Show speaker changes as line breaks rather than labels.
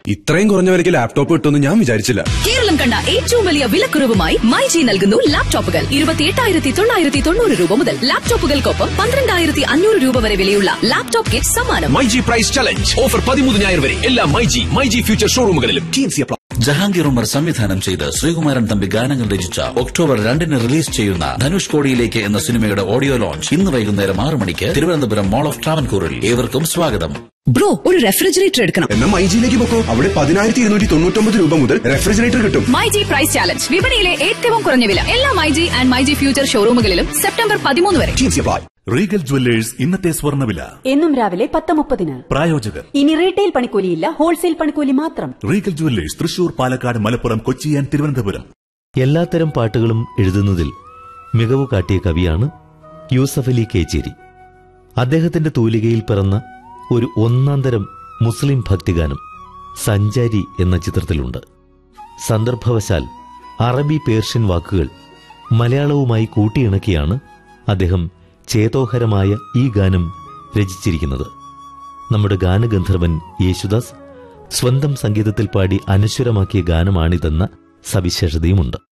ഇത്രയും കുറഞ്ഞ വിലയ്ക്ക് ലാപ്ടോപ്പ് കിട്ടുമെന്ന് ഞാൻ വിചാരിച്ചില്ല.
കേരളം കണ്ട ഏറ്റവും വലിയ വിലക്കുറവുമായി മൈജി നൽകുന്നു ലാപ്ടോപ്പുകൾ. 28,990 രൂപ മുതൽ ലാപ്ടോപ്പുകൾക്കൊപ്പം 12,500 രൂപ വരെ വിലയുള്ള ലാപ്ടോപ്പ് കിറ്റ് സമ്മാനം.
മൈജി പ്രൈസ് ചലഞ്ച് ഓഫർ 13 വരെ എല്ലാ മൈജി ഫ്യൂച്ചർ ഷോറൂമുകളിലും.
ജഹാംഗീർ ഉമർ സംവിധാനം ചെയ്ത് ശ്രീകുമാരൻ തമ്പി ഗാനങ്ങൾ രചിച്ച ഒക്ടോബർ 2 റിലീസ് ചെയ്യുന്ന ധനുഷ് കോടിയിലേക്ക് എന്ന സിനിമയുടെ ഓഡിയോ ലോഞ്ച് ഇന്ന് വൈകുന്നേരം 6 മണിക്ക് തിരുവനന്തപുരം മോൾ ഓഫ് ട്രാവൻകൂറിൽ. ഏവർക്കും സ്വാഗതം.
ബ്രോ, ഒരു റെഫ്രിജറേറ്റർ എടുക്കണം.
എന്നാ മൈജിയിലേക്ക് പോക്കോ. അവിടെ 10,299 രൂപ മുതൽ റെഫ്രിജറേറ്റർ കിട്ടും.
മൈജി പ്രൈസ് ചാലഞ്ച്, വിപണിയിലെ ഏറ്റവും കുറഞ്ഞ വില. എല്ലാ myG and myG future ഷോറൂമുകളിലും September 13 വരെ.
റീഗൽ ജുവല്ലേഴ്സ് ഇന്നത്തെ സ്വർണ്ണവില
എന്നും രാവിലെ 10:30.
പ്രായോജകർ.
ഇനി റീറ്റെയിൽ പണിക്കൂലിയില്ല, ഹോൾസെയിൽ പണിക്കൂലി മാത്രം.
Regal jewellers Thrissur, Palakkad, Malappuram, Kochi and Thiruvananthapuram.
എല്ലാത്തരം പാട്ടുകളും എഴുതുന്നതിൽ മികവ് കാട്ടിയ കവിയാണ് യൂസഫ് അലി കേച്ചേരി. അദ്ദേഹത്തിന്റെ തൂലികയിൽ പിറന്ന ഒരു ഒന്നാന്തരം മുസ്ലിം ഭക്തിഗാനം സഞ്ചാരി എന്ന ചിത്രത്തിലുണ്ട്. സന്ദർഭവശാൽ അറബി പേർഷ്യൻ വാക്കുകൾ മലയാളവുമായി കൂട്ടിയിണക്കിയാണ് അദ്ദേഹം ചേതോഹരമായ ഈ ഗാനം രചിച്ചിരിക്കുന്നത്. നമ്മുടെ ഗാനഗന്ധർവൻ യേശുദാസ് സ്വന്തം സംഗീതത്തിൽ പാടി അനശ്വരമാക്കിയ ഗാനമാണിതെന്ന സവിശേഷതയുമുണ്ട്.